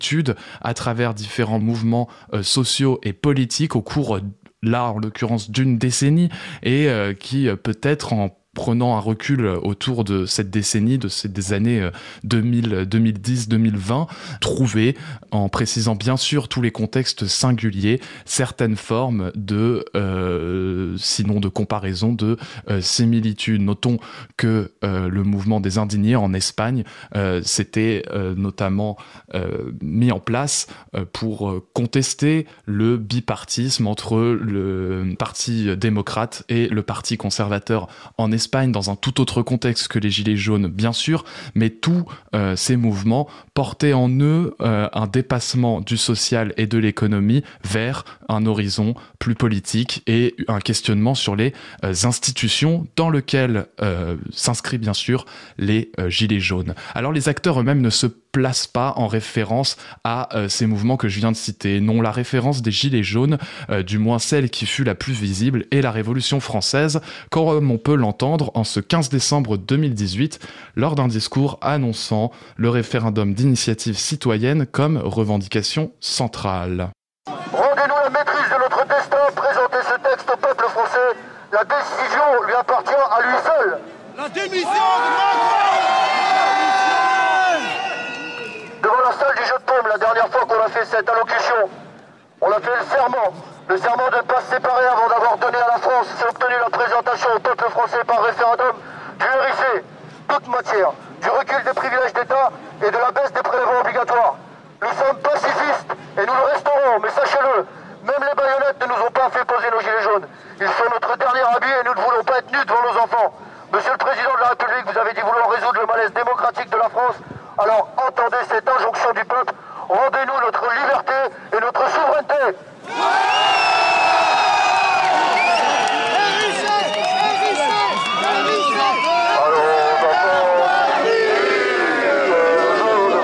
solitude à travers différents mouvements sociaux et politiques au cours, là en l'occurrence, d'une décennie, et qui peut-être en prenant un recul autour de cette décennie, des années 2000, 2010, 2020, trouver, en précisant bien sûr tous les contextes singuliers, certaines formes de, sinon de comparaison, de similitude. Notons que le mouvement des indignés en Espagne s'était notamment mis en place pour contester le bipartisme entre le Parti démocrate et le Parti conservateur en Espagne, dans un tout autre contexte que les Gilets jaunes, bien sûr, mais tous ces mouvements portaient en eux un dépassement du social et de l'économie vers un horizon plus politique et un questionnement sur les institutions dans lequel s'inscrivent bien sûr les Gilets jaunes. Alors les acteurs eux-mêmes ne se placent pas en référence à ces mouvements que je viens de citer. Non, la référence des Gilets jaunes, du moins celle qui fut la plus visible, est la Révolution française, comme on peut l'entendre en ce 15 décembre 2018, lors d'un discours annonçant le référendum d'initiative citoyenne comme revendication centrale. Rendez-nous la maîtrise de notre destin, présentez ce texte au peuple français. La décision lui appartient à lui seul. La démission de Macron! Devant la salle du jeu de paume, la dernière fois qu'on a fait cette allocution, on a fait le serment de ne pas se séparer avant d'avoir donné à la France et obtenu la présentation au peuple français par référendum du RIC, toute matière, du recul des privilèges d'État et de la baisse des prélèvements obligatoires. Nous sommes pacifistes et nous le resterons, mais sachez-le, même les baïonnettes ne nous ont pas fait poser nos gilets jaunes. Ils sont notre dernier habit et nous ne voulons pas être nus devant nos enfants. Monsieur le Président de la République, vous avez dit vouloir résoudre le malaise démocratique de la France. Alors entendez cette injonction du peuple, rendez-nous notre liberté et notre souveraineté.